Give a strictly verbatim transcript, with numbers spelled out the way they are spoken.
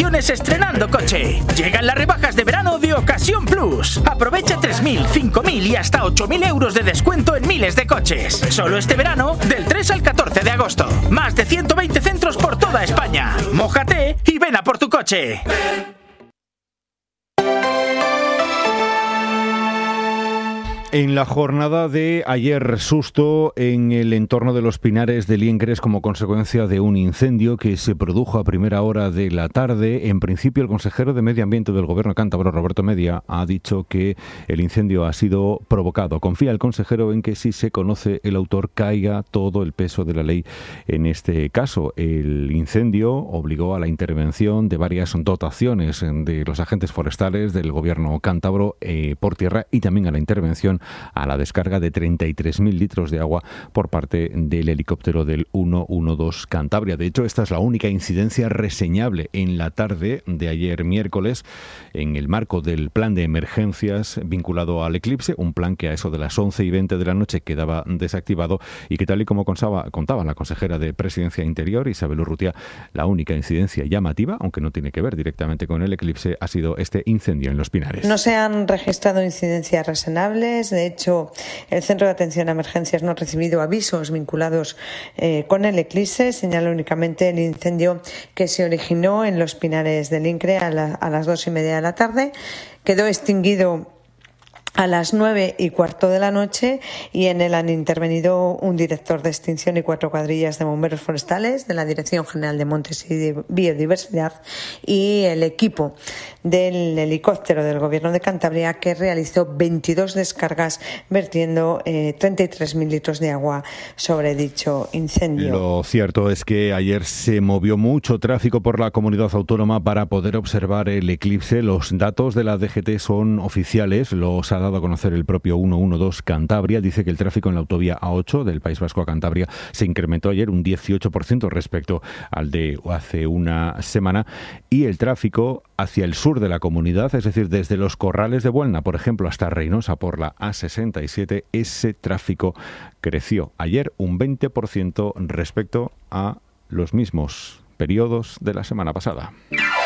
vacaciones estrenando coche. Llegan las rebajas de verano de Ocasión Plus. Aprovecha tres mil, cinco mil y hasta ocho mil euros de descuento en miles de coches. Solo este verano, del tres al catorce de agosto. Más de ciento veinte centros por toda España. Mójate y ven a por tu coche. En la jornada de ayer, susto en el entorno de los Pinares de Lienqueres como consecuencia de un incendio que se produjo a primera hora de la tarde. En principio, el consejero de Medio Ambiente del Gobierno cántabro, Roberto Media, ha dicho que el incendio ha sido provocado. Confía el consejero en que si se conoce el autor caiga todo el peso de la ley en este caso. El incendio obligó a la intervención de varias dotaciones de los agentes forestales del Gobierno cántabro eh, por tierra y también a la intervención a la descarga de treinta y tres mil litros de agua por parte del helicóptero del ciento doce Cantabria. De hecho, esta es la única incidencia reseñable en la tarde de ayer miércoles en el marco del plan de emergencias vinculado al eclipse, un plan que a eso de las once y veinte de la noche quedaba desactivado y que, tal y como contaba, contaba la consejera de Presidencia Interior, Isabel Urrutia, la única incidencia llamativa, aunque no tiene que ver directamente con el eclipse, ha sido este incendio en Los Pinares. No se han registrado incidencias reseñables. De hecho, el Centro de Atención a Emergencias no ha recibido avisos vinculados eh, con el eclipse. Señala únicamente el incendio que se originó en Los Pinares de Lienqueres a, la, a las dos y media de la tarde. Quedó extinguido a las nueve y cuarto de la noche y en él han intervenido un director de extinción y cuatro cuadrillas de bomberos forestales de la Dirección General de Montes y Biodiversidad y el equipo del helicóptero del Gobierno de Cantabria, que realizó veintidós descargas vertiendo eh, treinta y tres mil litros de agua sobre dicho incendio. Lo cierto es que ayer se movió mucho tráfico por la comunidad autónoma para poder observar el eclipse. Los datos de la D G T son oficiales, los ha dado a conocer el propio ciento doce Cantabria. Dice que el tráfico en la autovía A ocho del País Vasco a Cantabria se incrementó ayer un dieciocho por ciento respecto al de hace una semana, y el tráfico hacia el sur de la comunidad, es decir, desde los Corrales de Buelna, por ejemplo, hasta Reynosa por la A sesenta y siete, ese tráfico creció ayer un veinte por ciento respecto a los mismos periodos de la semana pasada.